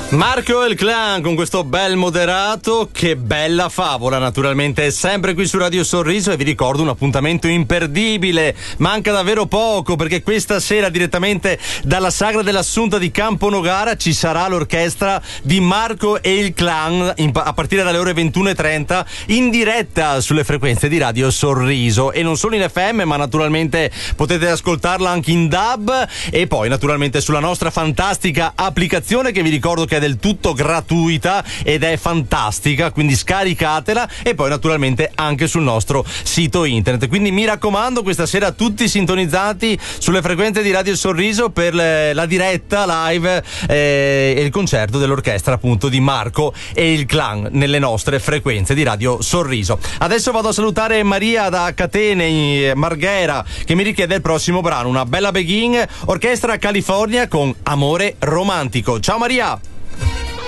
Marco e il clan con questo bel moderato, che bella favola, naturalmente è sempre qui su Radio Sorriso e vi ricordo un appuntamento imperdibile, manca davvero poco perché questa sera direttamente dalla Sagra dell'Assunta di Camponogara ci sarà l'orchestra di Marco e il clan a partire dalle ore 21:30 in diretta sulle frequenze di Radio Sorriso e non solo in FM ma naturalmente potete ascoltarla anche in DAB e poi naturalmente sulla nostra fantastica applicazione che vi ricordo che è del tutto gratuita ed è fantastica, quindi scaricatela e poi naturalmente anche sul nostro sito internet. Quindi mi raccomando, questa sera tutti sintonizzati sulle frequenze di Radio Sorriso per la diretta live e il concerto dell'orchestra appunto di Marco e il clan nelle nostre frequenze di Radio Sorriso. Adesso vado a salutare Maria da Catene Marghera che mi richiede il prossimo brano, una bella begin, orchestra California con Amore Romantico. Ciao Maria!